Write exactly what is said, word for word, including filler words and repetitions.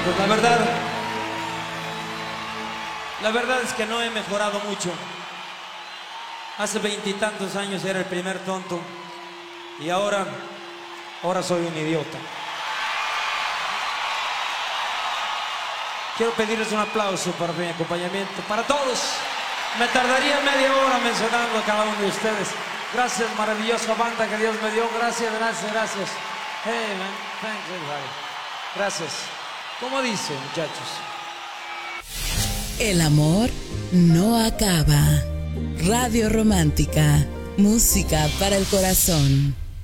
Pues la verdad, la verdad es que no he mejorado mucho. Hace veintitantos años era el primer tonto y ahora, ahora soy un idiota. Quiero pedirles un aplauso para mi acompañamiento, para todos. Me tardaría media hora mencionando a cada uno de ustedes. Gracias, maravillosa banda que Dios me dio. Gracias, gracias, gracias. Hey, man, thanks everybody. Gracias. ¿Cómo dice, muchachos? El amor no acaba. Radio Romántica, música para el corazón.